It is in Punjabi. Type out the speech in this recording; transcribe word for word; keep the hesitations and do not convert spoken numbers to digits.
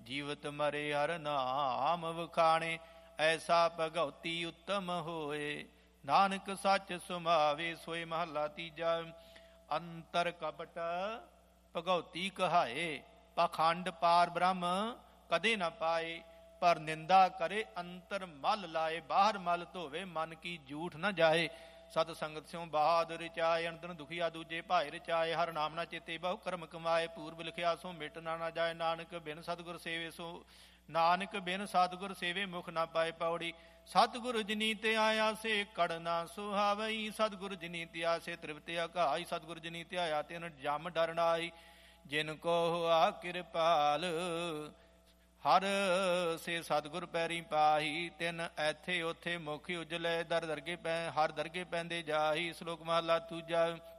ਜੀਵਤ ਮਰੇ ਹਰ ਨਾਮ ਵਖਾਣੇ, ਐਸਾ ਭਗਉਤੀ ਉੱਤਮ ਹੋਏ। ਨਾਨਕ ਸੱਚ ਸੁਭਾਵੇ ਸੋਏ ਮਹੱਲਾ ਤੀਜਾ। ਅੰਤਰ ਕਪਟ ਭਗਉਤੀ ਕਹਾਏ, ਪਾਖੰਡ ਪਾਰ ਬ੍ਰਹਮ ਕਦੇ ਨਾ ਪਾਏ। ਪਰ ਨਿੰਦਾ ਕਰੇ ਅੰਤਰ ਮਲ ਲਾਏ, ਬਾਹਰ ਮਲ ਧੋਵੇ ਮਨ ਕੀ ਝੂਠ ਨਾ ਜਾਏ। ਸਤ ਸੰਗਤ ਸਿਉ ਬਾਦ ਰਚਾਏ, ਅੰਦਨ ਦੁਖੀਆ ਦੂਜੇ ਭਾਏ ਰਚਾਏ। ਹਰ ਨਾਮ ਨਾ ਚੇਤੇ ਬਹੁ ਕਰਮ ਕਮਾਏ, ਪੂਰਬ ਲਿਖਿਆ ਸੋ ਮਿਟ ਨਾ ਨਾ ਜਾਏ। ਨਾਨਕ ਬਿਨ ਸਤਿਗੁਰ ਸੇਵੇ ਸੋ ਨਾਨਕ ਬਿਨ ਸਤਿਗੁਰ ਸੇਵੇ ਮੁਖ ਨਾ ਪਾਏ। ਪੌੜੀ ਸਤਿਗੁਰ ਜਿਨੀ ਤੇ ਆਇਆ ਸੇ ਕੜ ਨਾ ਸੁਹਾਵਈ, ਸਤਿਗੁਰ ਜਿਨੀ ਤੇ ਆਸੇ ਤ੍ਰਿਪਤ ਅਘਾਈ। ਸਤਿਗੁਰ ਜਿਨੀ ਤੇ ਆਇਆ ਤਿਨ ਜਮ ਡਰਨਾਈ, ਜਿਨ ਕੋ ਹੋਆ ਕਿਰਪਾਲ ਹਰ ਸੇ ਸਤਿਗੁਰ ਪੈਰੀ ਪਾਹੀ। ਤਿਨ ਐਥੇ ਉਥੇ ਮੁਖ ਉਜਲੇ, ਦਰ ਦਰਗੇ ਪੈ ਹਰ ਦਰਗੇ ਪੈਂਦੇ ਜਾਹੀ। ਸ਼ਲੋਕ ਮਹਲਾ ਦੂਜਾ।